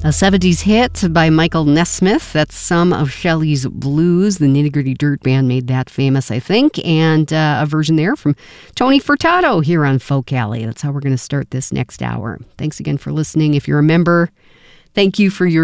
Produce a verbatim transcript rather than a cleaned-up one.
A seventies hit by Michael Nesmith. That's some of Shelley's Blues. The Nitty Gritty Dirt Band made that famous, I think. And uh, a version there from Tony Furtado here on Folk Alley. That's how we're going to start this next hour. Thanks again for listening. If you're a member, thank you for your